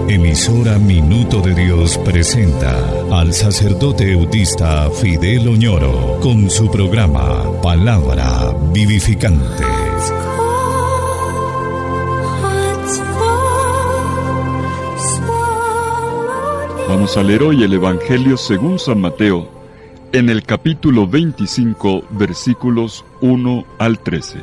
Emisora Minuto de Dios presenta al sacerdote eutista Fidel Oñoro con su programa Palabra Vivificante. Vamos a leer hoy el Evangelio según San Mateo, en el capítulo 25, versículos 1 al 13.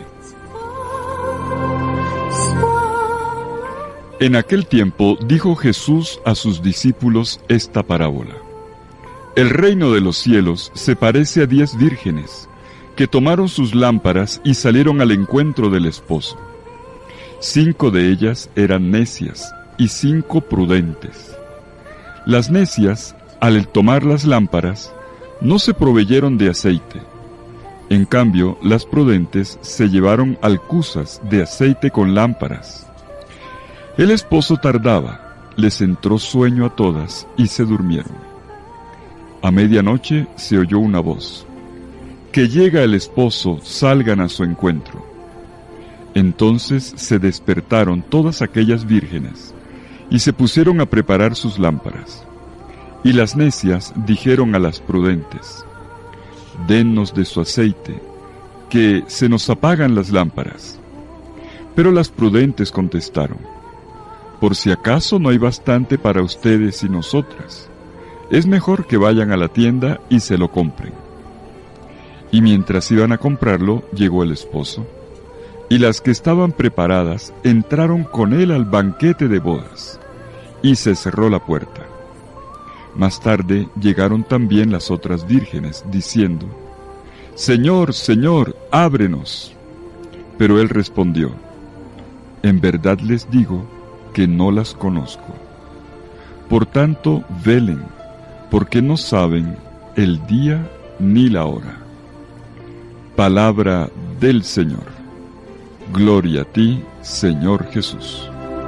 En aquel tiempo dijo Jesús a sus discípulos esta parábola. El reino de los cielos se parece a 10 vírgenes, que tomaron sus lámparas y salieron al encuentro del esposo. 5 de ellas eran necias y 5 prudentes. Las necias, al tomar las lámparas, no se proveyeron de aceite. En cambio, las prudentes se llevaron alcuzas de aceite con lámparas. El esposo tardaba, les entró sueño a todas y se durmieron. A medianoche se oyó una voz: «Que llega el esposo, salgan a su encuentro». Entonces se despertaron todas aquellas vírgenes y se pusieron a preparar sus lámparas. Y las necias dijeron a las prudentes: «Dennos de su aceite, que se nos apagan las lámparas». Pero las prudentes contestaron: «Por si acaso no hay bastante para ustedes y nosotras, es mejor que vayan a la tienda y se lo compren». Y mientras iban a comprarlo, llegó el esposo, y las que estaban preparadas entraron con él al banquete de bodas, y se cerró la puerta. Más tarde llegaron también las otras vírgenes, diciendo: «Señor, Señor, ábrenos». Pero él respondió: «En verdad les digo que no las conozco. Por tanto, velen, porque no saben el día ni la hora». Palabra del Señor. Gloria a ti, Señor Jesús.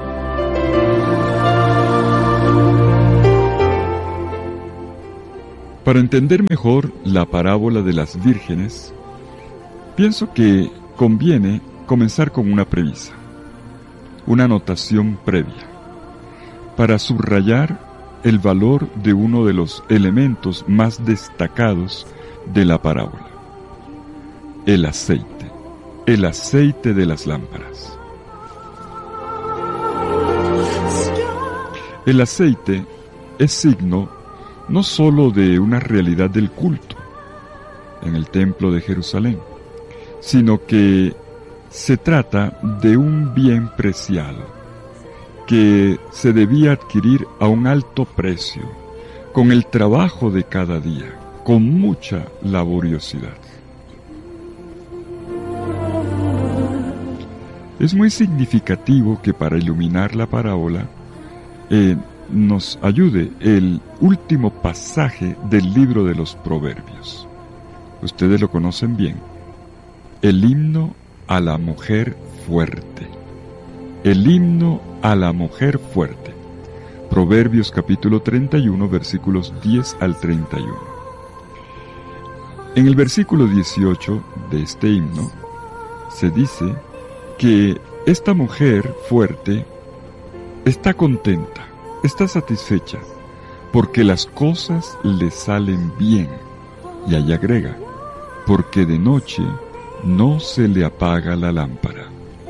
Para entender mejor la parábola de las vírgenes, pienso que conviene comenzar con una premisa, una anotación previa, para subrayar el valor de uno de los elementos más destacados de la parábola: el aceite de las lámparas. El aceite es signo no sólo de una realidad del culto en el templo de Jerusalén, sino que se trata de un bien preciado que se debía adquirir a un alto precio, con el trabajo de cada día, con mucha laboriosidad. Es muy significativo que para iluminar la parábola nos ayude el último pasaje del libro de los Proverbios. Ustedes lo conocen bien. El himno a la mujer fuerte. El himno a la mujer fuerte. Proverbios capítulo 31, versículos 10 al 31. En el versículo 18 de este himno se dice que esta mujer fuerte está contenta, está satisfecha, porque las cosas le salen bien. Y ahí agrega: porque de noche no se le apaga la lámpara.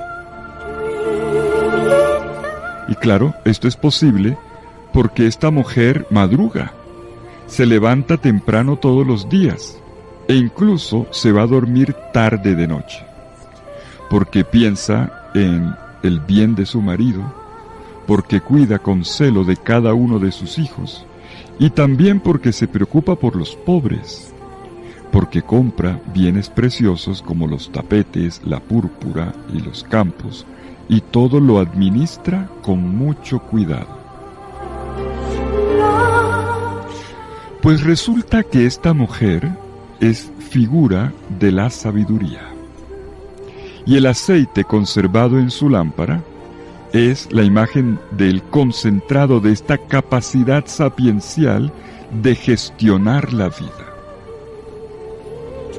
Y claro, esto es posible porque esta mujer madruga, se levanta temprano todos los días, e incluso se va a dormir tarde de noche, porque piensa en el bien de su marido, porque cuida con celo de cada uno de sus hijos, y también porque se preocupa por los pobres, porque compra bienes preciosos como los tapetes, la púrpura y los campos, y todo lo administra con mucho cuidado. Pues resulta que esta mujer es figura de la sabiduría, y el aceite conservado en su lámpara es la imagen del concentrado de esta capacidad sapiencial de gestionar la vida.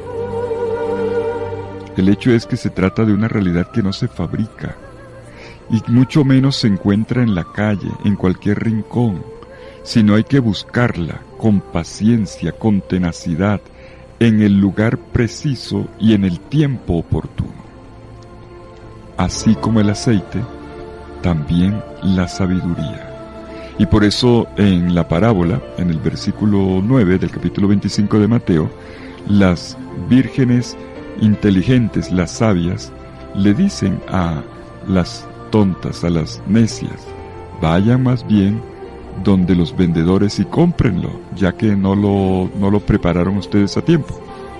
El hecho es que se trata de una realidad que no se fabrica y mucho menos se encuentra en la calle, en cualquier rincón, sino hay que buscarla con paciencia, con tenacidad, en el lugar preciso y en el tiempo oportuno. Así como el aceite, también la sabiduría. Y por eso en la parábola, en el versículo 9 del capítulo 25 de Mateo, las vírgenes inteligentes, las sabias, le dicen a las tontas, a las necias, vayan más bien donde los vendedores y cómprenlo, ya que no lo prepararon ustedes a tiempo.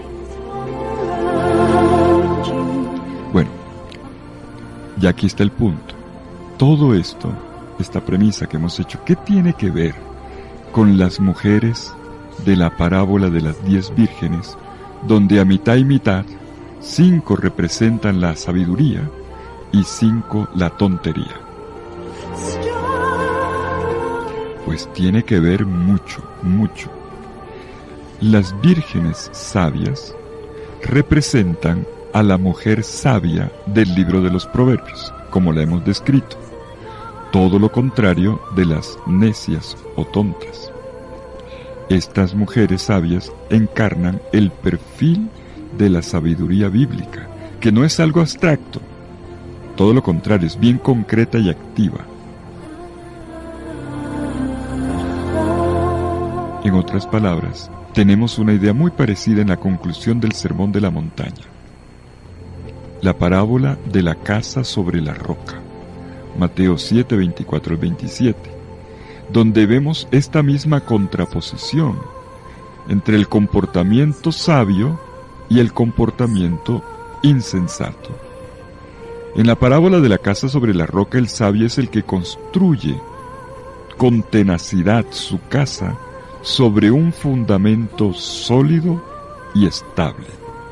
Bueno, ya aquí está el punto. Todo esto, esta premisa que hemos hecho, ¿qué tiene que ver con las mujeres de la parábola de las 10 vírgenes, donde a mitad y mitad 5 representan la sabiduría y 5 la tontería? Pues tiene que ver mucho, mucho. Las vírgenes sabias representan a la mujer sabia del libro de los Proverbios, como la hemos descrito. Todo lo contrario de las necias o tontas. Estas mujeres sabias encarnan el perfil de la sabiduría bíblica, que no es algo abstracto. Todo lo contrario, es bien concreta y activa. En otras palabras, tenemos una idea muy parecida en la conclusión del Sermón de la Montaña. La parábola de la casa sobre la roca, Mateo 7, 24 al 27, donde vemos esta misma contraposición entre el comportamiento sabio y el comportamiento insensato. En la parábola de la casa sobre la roca, el sabio es el que construye con tenacidad su casa sobre un fundamento sólido y estable.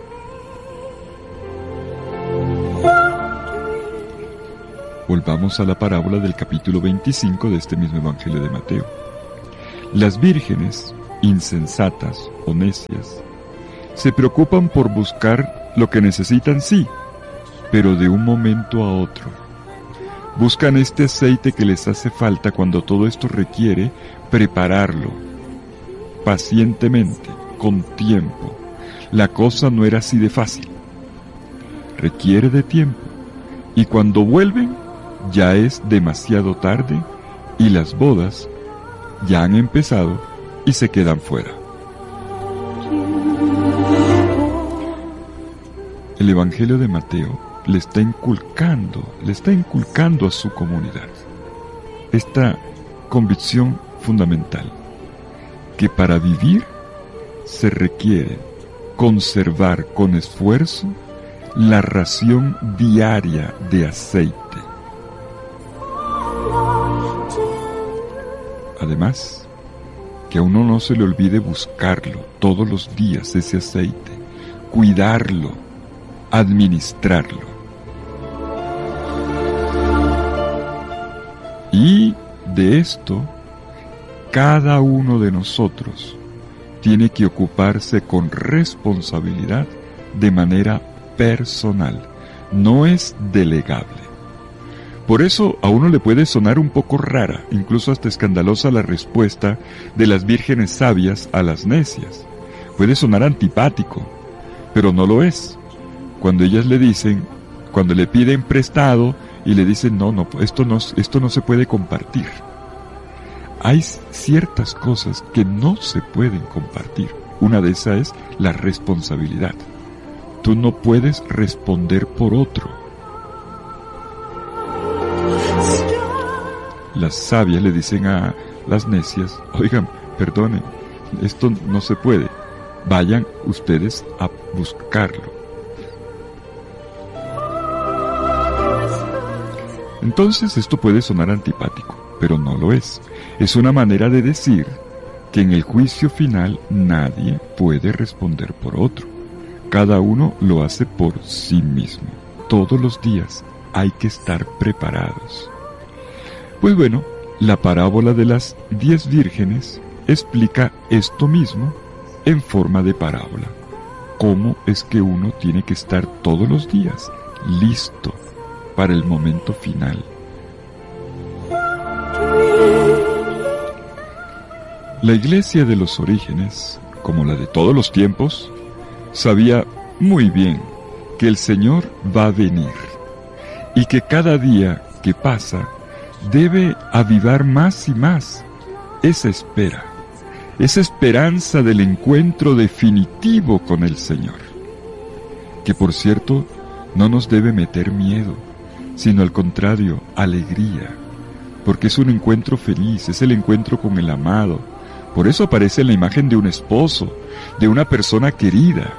Volvamos a la parábola del capítulo 25 de este mismo Evangelio de Mateo. Las vírgenes, insensatas o necias, se preocupan por buscar lo que necesitan, sí, pero de un momento a otro. Buscan este aceite que les hace falta cuando todo esto requiere prepararlo pacientemente, con tiempo. La cosa no era así de fácil. Requiere de tiempo. Y cuando vuelven, ya es demasiado tarde y las bodas ya han empezado y se quedan fuera. El Evangelio de Mateo le está inculcando a su comunidad esta convicción fundamental, que para vivir se requiere conservar con esfuerzo la ración diaria de aceite. Además, que a uno no se le olvide buscarlo todos los días, ese aceite, cuidarlo, administrarlo. Y de esto, cada uno de nosotros tiene que ocuparse con responsabilidad de manera personal. No es delegable. Por eso a uno le puede sonar un poco rara, incluso hasta escandalosa, la respuesta de las vírgenes sabias a las necias. Puede sonar antipático, pero no lo es. Cuando ellas le dicen, cuando le piden prestado y le dicen, no, esto no se puede compartir. Hay ciertas cosas que no se pueden compartir. Una de esas es la responsabilidad. Tú no puedes responder por otro. Las sabias le dicen a las necias, oigan, perdonen, esto no se puede. Vayan ustedes a buscarlo. Entonces esto puede sonar antipático, pero no lo es. Es una manera de decir que en el juicio final nadie puede responder por otro. Cada uno lo hace por sí mismo. Todos los días hay que estar preparados. Pues bueno, la parábola de las 10 vírgenes explica esto mismo en forma de parábola. ¿Cómo es que uno tiene que estar todos los días listo para el momento final, La iglesia de los orígenes, como la de todos los tiempos, sabía muy bien que el Señor va a venir y que cada día que pasa debe avivar más y más esa espera, esa esperanza del encuentro definitivo con el Señor, que por cierto no nos debe meter miedo, sino al contrario, alegría, porque es un encuentro feliz, es el encuentro con el amado. Por eso aparece en la imagen de un esposo, de una persona querida.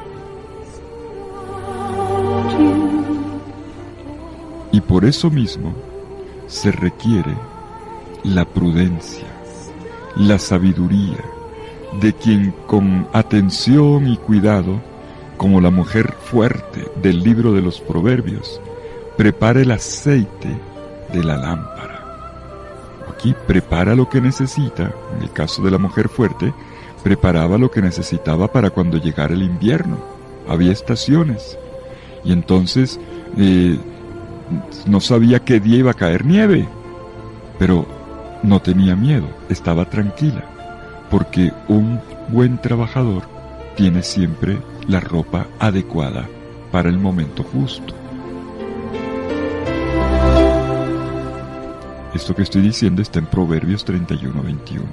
Y por eso mismo se requiere la prudencia, la sabiduría, de quien con atención y cuidado, como la mujer fuerte del libro de los Proverbios, prepara el aceite de la lámpara. Aquí prepara lo que necesita. En el caso de la mujer fuerte, preparaba lo que necesitaba para cuando llegara el invierno. Había estaciones. Y entonces no sabía qué día iba a caer nieve, pero no tenía miedo, estaba tranquila, porque un buen trabajador tiene siempre la ropa adecuada para el momento justo. Esto que estoy diciendo está en Proverbios 31:21.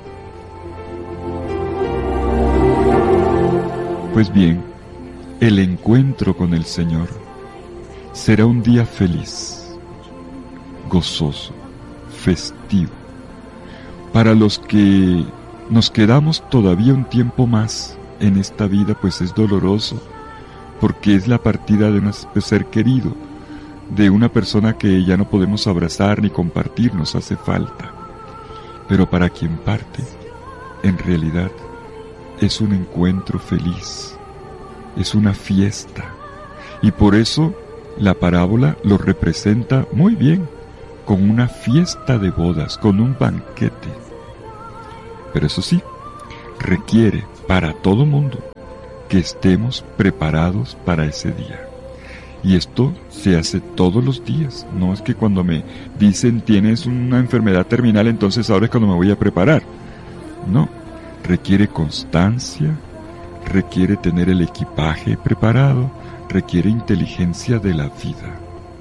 Pues bien, el encuentro con el Señor será un día feliz, gozoso, festivo. Para los que nos quedamos todavía un tiempo más en esta vida, pues es doloroso, porque es la partida de un ser querido, de una persona que ya no podemos abrazar ni compartir, nos hace falta. Pero para quien parte, en realidad, es un encuentro feliz, es una fiesta, y por eso la parábola lo representa muy bien, con una fiesta de bodas, con un banquete. Pero eso sí, requiere para todo mundo que estemos preparados para ese día. Y esto se hace todos los días. No es que cuando me dicen tienes una enfermedad terminal, entonces ahora es cuando me voy a preparar. No, requiere constancia, requiere tener el equipaje preparado, requiere inteligencia de la vida.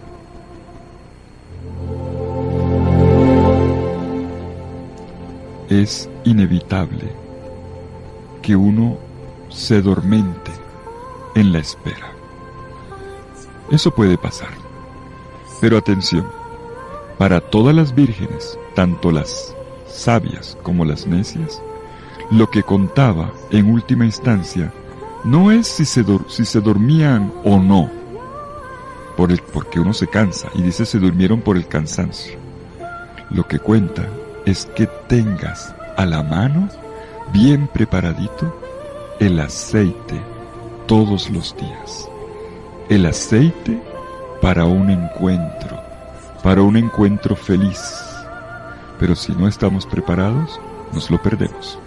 Es inevitable que uno se dormente en la espera. Eso puede pasar. Pero atención, para todas las vírgenes, tanto las sabias como las necias, lo que contaba en última instancia no es si se dormían o no, porque uno se cansa y dice se durmieron por el cansancio. Lo que cuenta es que tengas a la mano, bien preparadito, el aceite todos los días. El aceite para un encuentro feliz. Pero si no estamos preparados, nos lo perdemos.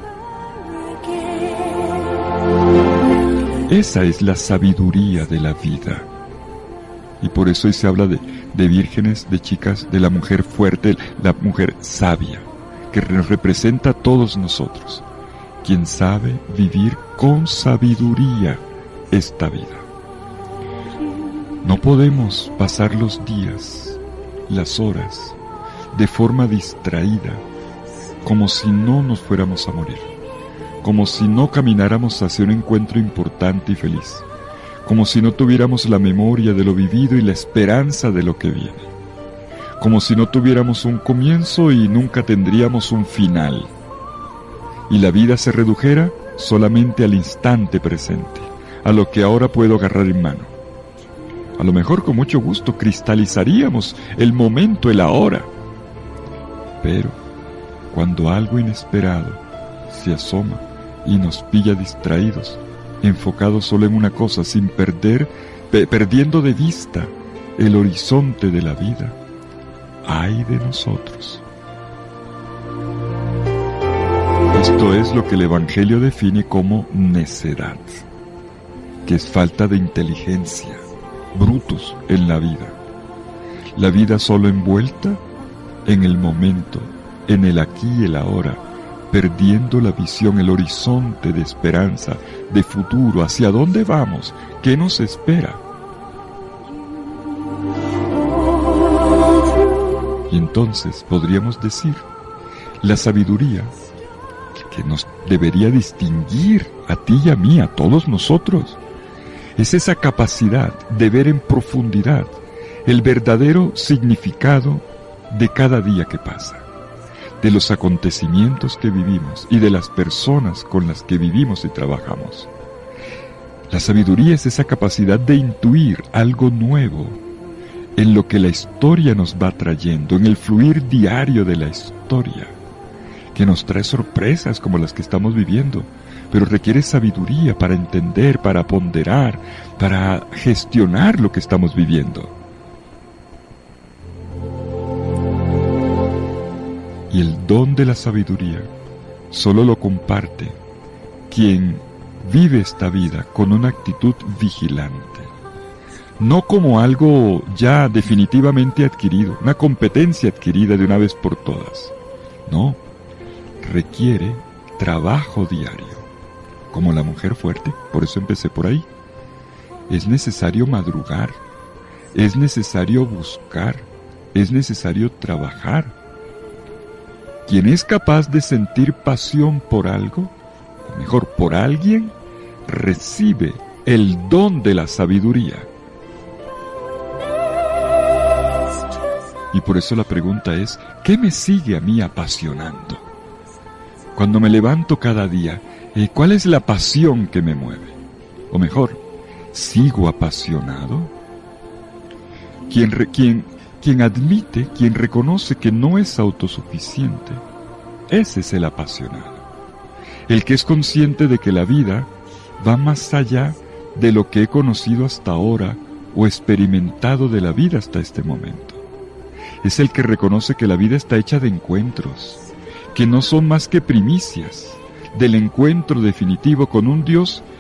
Esa es la sabiduría de la vida. Y por eso hoy se habla de vírgenes, de chicas, de la mujer fuerte, la mujer sabia, que nos representa a todos nosotros, quien sabe vivir con sabiduría esta vida. No podemos pasar los días, las horas, de forma distraída, como si no nos fuéramos a morir, como si no camináramos hacia un encuentro importante y feliz, como si no tuviéramos la memoria de lo vivido y la esperanza de lo que viene, como si no tuviéramos un comienzo y nunca tendríamos un final, y la vida se redujera solamente al instante presente, a lo que ahora puedo agarrar en mano. A lo mejor con mucho gusto cristalizaríamos el momento, el ahora. Pero cuando algo inesperado se asoma y nos pilla distraídos, enfocados solo en una cosa, sin perdiendo de vista el horizonte de la vida, ¡ay de nosotros! Esto es lo que el Evangelio define como necedad, que es falta de inteligencia, brutos en la vida solo envuelta en el momento, en el aquí y el ahora, perdiendo la visión, el horizonte de esperanza, de futuro, hacia dónde vamos, qué nos espera. Y entonces podríamos decir, la sabiduría que nos debería distinguir a ti y a mí, a todos nosotros, es esa capacidad de ver en profundidad el verdadero significado de cada día que pasa, de los acontecimientos que vivimos y de las personas con las que vivimos y trabajamos. La sabiduría es esa capacidad de intuir algo nuevo en lo que la historia nos va trayendo, en el fluir diario de la historia, que nos trae sorpresas como las que estamos viviendo, pero requiere sabiduría para entender, para ponderar, para gestionar lo que estamos viviendo. Y el don de la sabiduría solo lo comparte quien vive esta vida con una actitud vigilante. No como algo ya definitivamente adquirido, una competencia adquirida de una vez por todas. No, requiere trabajo diario. Como la mujer fuerte, por eso empecé por ahí. Es necesario madrugar, es necesario buscar, es necesario trabajar. Quien es capaz de sentir pasión por algo, o mejor, por alguien, recibe el don de la sabiduría. Y por eso la pregunta es, ¿qué me sigue a mí apasionando? Cuando me levanto cada día, ¿cuál es la pasión que me mueve? O mejor, ¿sigo apasionado? Quien admite, quien reconoce que no es autosuficiente, ese es el apasionado. El que es consciente de que la vida va más allá de lo que he conocido hasta ahora o experimentado de la vida hasta este momento. Es el que reconoce que la vida está hecha de encuentros, que no son más que primicias del encuentro definitivo con un Dios